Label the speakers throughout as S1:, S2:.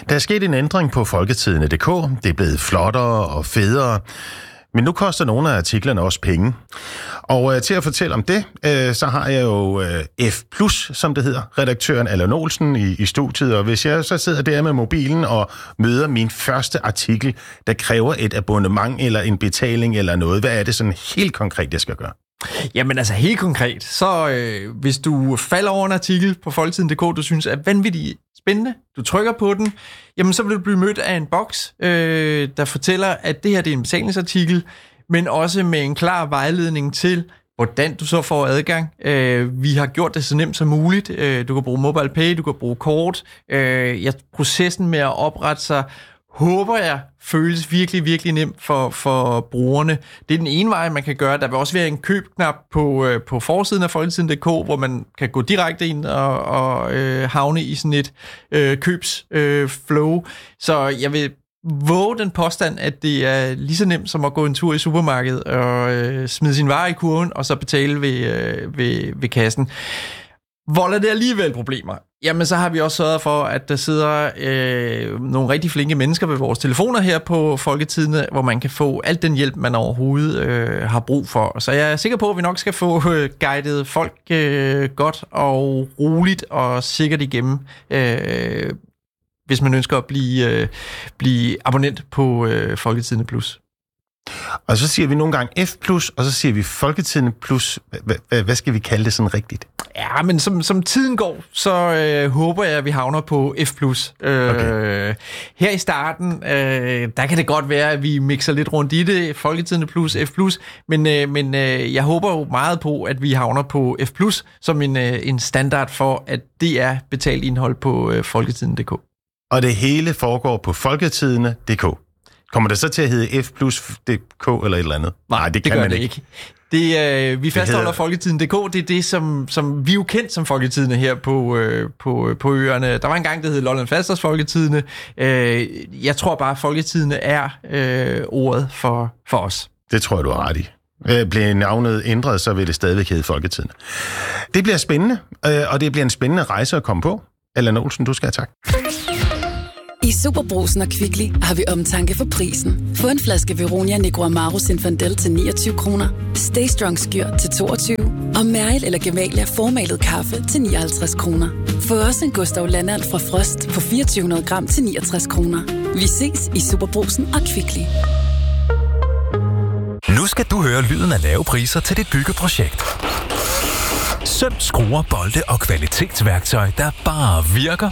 S1: Der er sket en ændring på Folketidende.dk. Det er blevet flottere og federe. Men nu koster nogle af artiklerne også penge. Og til at fortælle om det, så har jeg jo F+, som det hedder, redaktøren Allan Olsen i studiet. Og hvis jeg så sidder der med mobilen og møder min første artikel, der kræver et abonnement eller en betaling eller noget, hvad er det sådan helt konkret, jeg skal gøre?
S2: Jamen altså helt konkret, så hvis du falder over en artikel på Folketidende.dk, du synes er vanvittigt spændende, du trykker på den, jamen så vil du blive mødt af en boks, der fortæller, at det her det er en betalingsartikel, men også med en klar vejledning til, hvordan du så får adgang. Vi har gjort det så nemt som muligt. Du kan bruge MobilePay, du kan bruge kort. Processen med at oprette sig, håber jeg, føles virkelig, virkelig nemt for brugerne. Det er den ene vej, man kan gøre. Der vil også være en købknap på forsiden af Folketidende.dk, hvor man kan gå direkte ind og havne i sådan et købsflow. Så jeg vil våge den påstand, at det er lige så nemt som at gå en tur i supermarkedet og smide sin varer i kurven, og så betale ved kassen. Volder det alligevel problemer? Jamen, så har vi også sørget for, at der sidder nogle rigtig flinke mennesker ved vores telefoner her på Folketidende, hvor man kan få alt den hjælp, man overhovedet har brug for. Så jeg er sikker på, at vi nok skal få guidet folk godt og roligt og sikkert igennem, hvis man ønsker at blive abonnent på Folketidende Plus.
S1: Og så siger vi nogle gange F+, og så siger vi Folketidende Plus. Hvad skal vi kalde det sådan rigtigt?
S2: Ja, men som tiden går, så håber jeg, at vi havner på F+. Okay. Her i starten, der kan det godt være, at vi mixer lidt rundt i det, Folketidende Plus, F+, men jeg håber jo meget på, at vi havner på F+, som en standard for, at det er betalt indhold på Folketidende.dk. Og
S1: det hele foregår på Folketidende.dk. Kommer det så til at hedde F+.dk eller et eller andet?
S2: Nej, det kan man ikke. Vi fastholder Folketiden.dk, det er det, som vi er jo kendt som Folketidende her på øerne. Der var en gang, der hed Lolland Falsters Folketidende. Jeg tror bare, at Folketidende er ordet for os.
S1: Det tror jeg, du har ret i. Bliver navnet ændret, så vil det stadigvæk hedde Folketidende. Det bliver spændende, og det bliver en spændende rejse at komme på. Allan Olsen, du skal have tak.
S3: I Superbrugsen og Kvickly har vi omtanke for prisen. Få en flaske Veronia Negro Amaro Zinfandel til 29 kroner, Stay Strong Skyr til 22 og Mæril eller Gemalia formalet kaffe til 59 kroner. Få også en Gustav Landand fra Frost på 2400 gram til 69 kroner. Vi ses i Superbrugsen og Kvickly.
S4: Nu skal du høre lyden af lave priser til dit byggeprojekt. Søm, skruer, bolde og kvalitetsværktøj, der bare virker.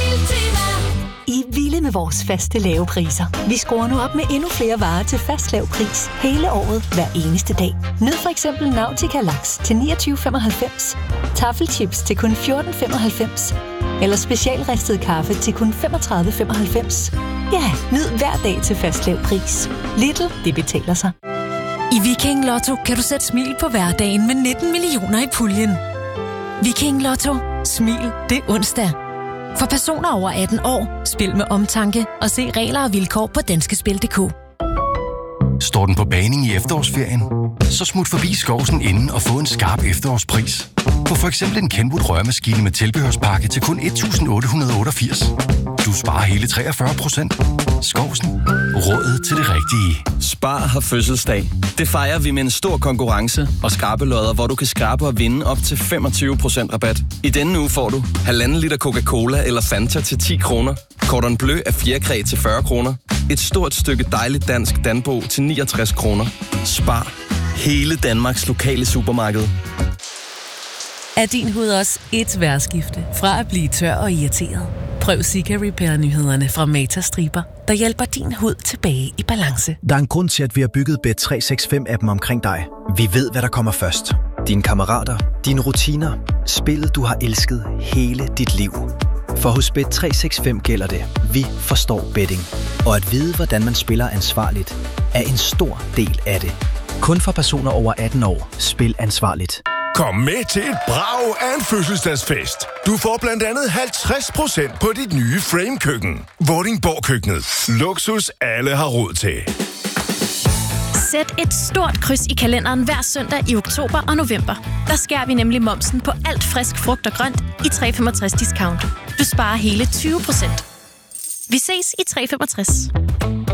S5: I er vilde med vores faste lave priser. Vi skruer nu op med endnu flere varer til fast lav pris hele året, hver eneste dag. Nyd for eksempel Nautica Laks til 29,95, Taffelchips til kun 14,95 eller specialristet kaffe til kun 35,95. Ja, nyd hver dag til fast lav pris. Lidl, det betaler sig.
S6: I Viking Lotto kan du sætte smil på hverdagen med 19 millioner i puljen. Viking Lotto. Smil, det er onsdag. For personer over 18 år, spil med omtanke og se regler og vilkår på danskespil.dk.
S7: Står den på baning i efterårsferien? Så smut forbi Skovsen inden og få en skarp efterårspris. Få for eksempel en Kenwood rørmaskine med tilbehørspakke til kun 1.888. Du sparer hele 43%. Skovsen. Rådet til det rigtige.
S8: Spar har fødselsdag. Det fejrer vi med en stor konkurrence og skrabelodder, hvor du kan skrabe og vinde op til 25% rabat. I denne uge får du 1,5 liter Coca-Cola eller Fanta til 10 kroner. Cordon Bleu af fjerkræ til 40 kroner. Et stort stykke dejligt dansk Danbo til 69 kroner. Spar. Hele Danmarks lokale supermarked.
S6: Er din hud også et vejrskifte fra at blive tør og irriteret? Prøv Sika Repair-nyhederne fra Matas Striber, der hjælper din hud tilbage i balance.
S9: Der er en grund til, at vi har bygget Bet365-appen omkring dig. Vi ved, hvad der kommer først. Dine kammerater, dine rutiner, spillet du har elsket hele dit liv. For hos Bet365 gælder det. Vi forstår betting. Og at vide, hvordan man spiller ansvarligt, er en stor del af det. Kun for personer over 18 år. Spil ansvarligt.
S10: Kom med til et brag af en fødselsdagsfest. Du får blandt andet 50% på dit nye Frame-køkken. Vordingborg-køkkenet. Luksus alle har råd til.
S11: Sæt et stort kryds i kalenderen hver søndag i oktober og november. Der skærer vi nemlig momsen på alt frisk frugt og grønt i 365 discount. Du sparer hele 20%. Vi ses i 365.